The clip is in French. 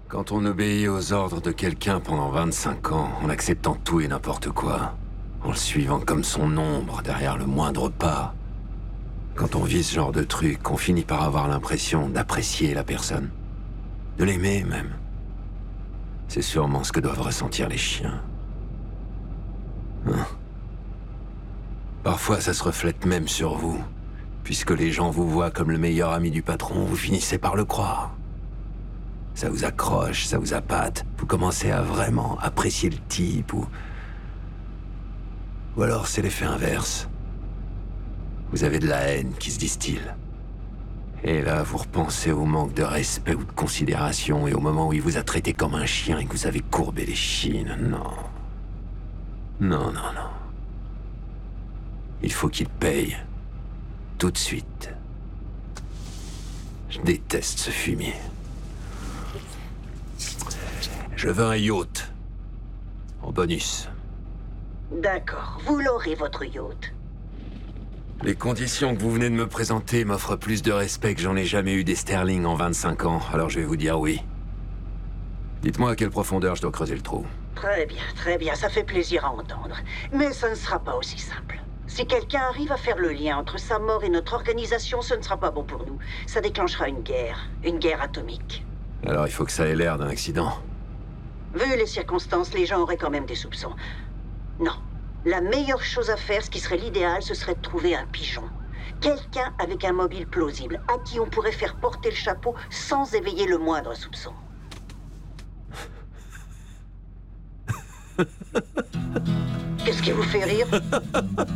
Quand on obéit aux ordres de quelqu'un pendant 25 ans, en acceptant tout et n'importe quoi, en le suivant comme son ombre derrière le moindre pas, quand on vit ce genre de truc, on finit par avoir l'impression d'apprécier la personne. De l'aimer, même. C'est sûrement ce que doivent ressentir les chiens. Hein? Parfois, ça se reflète même sur vous. Puisque les gens vous voient comme le meilleur ami du patron, vous finissez par le croire. Ça vous accroche, ça vous appâte. Vous commencez à vraiment apprécier le type, ou alors c'est l'effet inverse. Vous avez de la haine qui se distille. Et là, vous repensez au manque de respect ou de considération et au moment où il vous a traité comme un chien et que vous avez courbé les chines. Non. Non, non, non. Il faut qu'il paye. Tout de suite. Je déteste ce fumier. Je veux un yacht. En bonus. D'accord, vous l'aurez, votre yacht. Les conditions que vous venez de me présenter m'offrent plus de respect que j'en ai jamais eu des sterling en 25 ans, alors je vais vous dire oui. Dites-moi à quelle profondeur je dois creuser le trou. Très bien, ça fait plaisir à entendre. Mais ça ne sera pas aussi simple. Si quelqu'un arrive à faire le lien entre sa mort et notre organisation, ce ne sera pas bon pour nous. Ça déclenchera une guerre atomique. Alors il faut que ça ait l'air d'un accident. Vu les circonstances, les gens auraient quand même des soupçons. Non. La meilleure chose à faire, ce qui serait l'idéal, ce serait de trouver un pigeon. Quelqu'un avec un mobile plausible, à qui on pourrait faire porter le chapeau sans éveiller le moindre soupçon. Qu'est-ce qui vous fait rire?